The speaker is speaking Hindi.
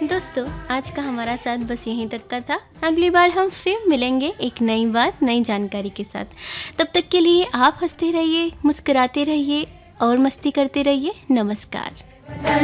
दोस्तों, आज का हमारा साथ बस यहीं तक का था। अगली बार हम फिर मिलेंगे एक नई बात, नई जानकारी के साथ। तब तक के लिए आप हंसते रहिए, मुस्कुराते रहिए और मस्ती करते रहिए। नमस्कार।